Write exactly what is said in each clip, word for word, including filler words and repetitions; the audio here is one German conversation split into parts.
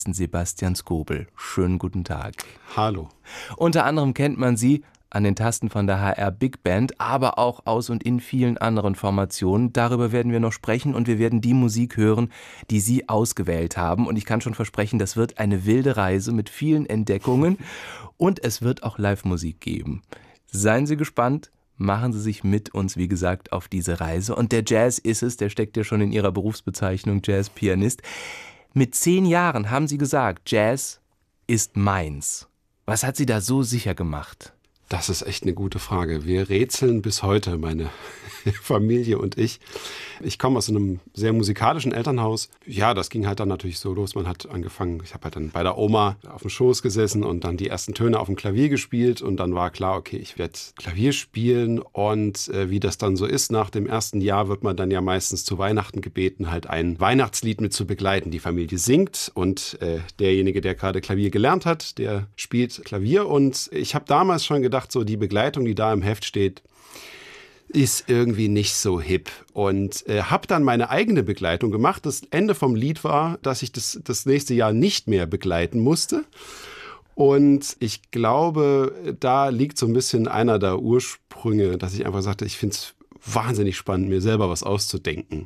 Sebastian Skobel. Schönen guten Tag. Hallo. Unter anderem kennt man Sie an den Tasten von der H R Big Band, aber auch aus und in vielen anderen Formationen. Darüber werden wir noch sprechen und wir werden die Musik hören, die Sie ausgewählt haben. Und ich kann schon versprechen, das wird eine wilde Reise mit vielen Entdeckungen und es wird auch Live-Musik geben. Seien Sie gespannt. Machen Sie sich mit uns, wie gesagt, auf diese Reise. Und der Jazz ist es, der steckt ja schon in Ihrer Berufsbezeichnung, Jazzpianist. Mit zehn Jahren haben Sie gesagt, Jazz ist meins. Was hat Sie da so sicher gemacht? Das ist echt eine gute Frage. Wir rätseln bis heute, meine Familie und ich. Ich komme aus einem sehr musikalischen Elternhaus. Ja, das ging halt dann natürlich so los. Man hat angefangen, ich habe halt dann bei der Oma auf dem Schoß gesessen und dann die ersten Töne auf dem Klavier gespielt. Und dann war klar, okay, ich werde Klavier spielen. Und äh, wie das dann so ist, nach dem ersten Jahr wird man dann ja meistens zu Weihnachten gebeten, halt ein Weihnachtslied mit zu begleiten. Die Familie singt und äh, derjenige, der gerade Klavier gelernt hat, der spielt Klavier. Und ich habe damals schon gedacht, so die Begleitung, die da im Heft steht, ist irgendwie nicht so hip. Und äh, habe dann meine eigene Begleitung gemacht. Das Ende vom Lied war, dass ich das, das nächste Jahr nicht mehr begleiten musste. Und ich glaube, da liegt so ein bisschen einer der Ursprünge, dass ich einfach sagte, ich finde es wahnsinnig spannend, mir selber was auszudenken.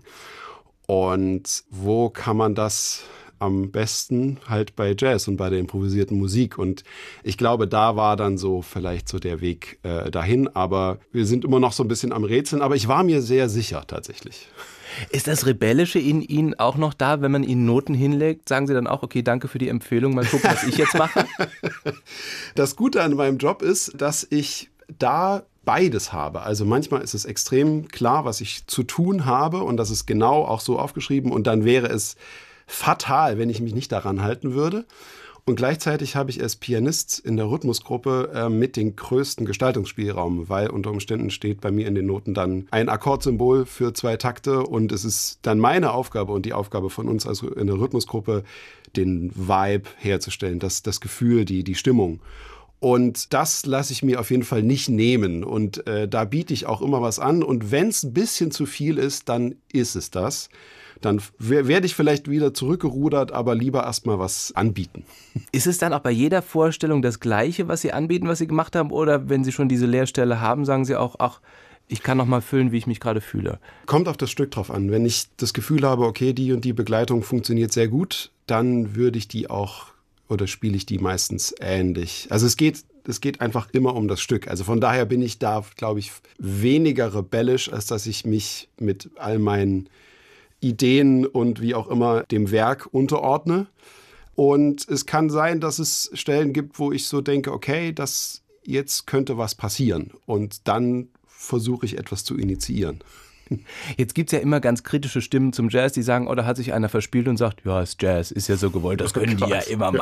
Und wo kann man das am besten? Halt bei Jazz und bei der improvisierten Musik. Und ich glaube, da war dann so vielleicht so der Weg äh, dahin. Aber wir sind immer noch so ein bisschen am Rätseln. Aber ich war mir sehr sicher tatsächlich. Ist das Rebellische in Ihnen auch noch da, wenn man Ihnen Noten hinlegt? Sagen Sie dann auch, okay, danke für die Empfehlung, mal gucken, was ich jetzt mache? Das Gute an meinem Job ist, dass ich da beides habe. Also manchmal ist es extrem klar, was ich zu tun habe. Und das ist genau auch so aufgeschrieben. Und dann wäre es fatal, wenn ich mich nicht daran halten würde. Und gleichzeitig habe ich als Pianist in der Rhythmusgruppe äh, mit den größten Gestaltungsspielraum, weil unter Umständen steht bei mir in den Noten dann ein Akkordsymbol für zwei Takte und es ist dann meine Aufgabe und die Aufgabe von uns also in der Rhythmusgruppe, den Vibe herzustellen, das, das Gefühl, die, die Stimmung. Und das lasse ich mir auf jeden Fall nicht nehmen. Und äh, da biete ich auch immer was an. Und wenn es ein bisschen zu viel ist, dann ist es das. Dann werde ich vielleicht wieder zurückgerudert, aber lieber erstmal was anbieten. Ist es dann auch bei jeder Vorstellung das Gleiche, was Sie anbieten, was Sie gemacht haben? Oder wenn Sie schon diese Leerstelle haben, sagen Sie auch, ach, ich kann noch mal fühlen, wie ich mich gerade fühle? Kommt auf das Stück drauf an. Wenn ich das Gefühl habe, okay, die und die Begleitung funktioniert sehr gut, dann würde ich die auch oder spiele ich die meistens ähnlich. Also es geht, es geht einfach immer um das Stück. Also von daher bin ich da, glaube ich, weniger rebellisch, als dass ich mich mit all meinen Ideen und wie auch immer dem Werk unterordne. Und es kann sein, dass es Stellen gibt, wo ich so denke, okay, das jetzt könnte was passieren. Und dann versuche ich etwas zu initiieren. Jetzt gibt es ja immer ganz kritische Stimmen zum Jazz, die sagen, oh, da hat sich einer verspielt und sagt, ja, ist Jazz, ist ja so gewollt, das können die ja immer